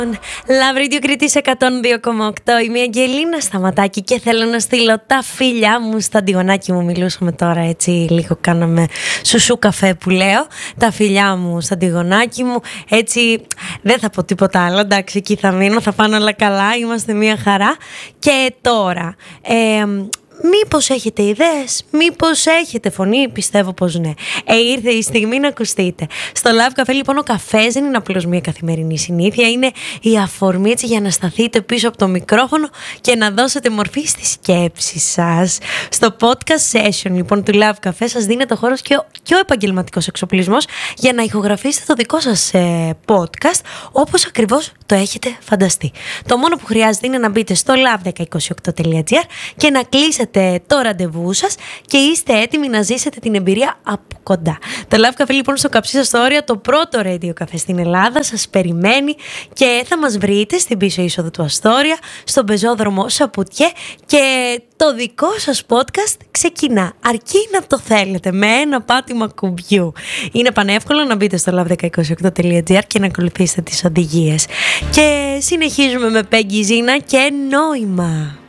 Love Radio Κρήτης 102,8. Είμαι η Αγγελίνα Σταματάκη και θέλω να στείλω τα φιλιά μου στο Αντιγονάκι μου. Μιλούσαμε τώρα έτσι λίγο, κάναμε σουσού καφέ που λέω. Τα φιλιά μου στο Αντιγονάκι μου. Έτσι δεν θα πω τίποτα άλλο. Εντάξει, εκεί θα μείνω, θα πάνε όλα καλά. Είμαστε μια χαρά. Και τώρα μήπως έχετε ιδέες, μήπως έχετε φωνή, πιστεύω πως ναι. Ήρθε η στιγμή να ακουστείτε. Στο Love Café λοιπόν ο καφές δεν είναι απλώς μια καθημερινή συνήθεια, είναι η αφορμή έτσι για να σταθείτε πίσω από το μικρόφωνο και να δώσετε μορφή στις σκέψεις σας. Στο podcast session λοιπόν του Love Café σας δίνεται ο χώρος και ο επαγγελματικός εξοπλισμός για να ηχογραφήσετε το δικό σας podcast όπως ακριβώς το έχετε φανταστεί. Το μόνο που χρειάζεται είναι να μπείτε στο love1028.gr και να κλείσετε το ραντεβού σας και είστε έτοιμοι να ζήσετε την εμπειρία από κοντά. Το Love Café λοιπόν στο Καψί Αστόρια, το πρώτο radio καφέ στην Ελλάδα, σας περιμένει και θα μας βρείτε στην πίσω είσοδο του Αστόρια, στον πεζόδρομο Σαπουτιέ και το δικό σας podcast ξεκινά. Αρκεί να το θέλετε με ένα πάτημα κουμπιού. Είναι πανεύκολο να μπείτε στο love1028.gr και να ακολουθήσετε τις οδηγίες. Και συνεχίζουμε με Peggy Zina και Νόημα.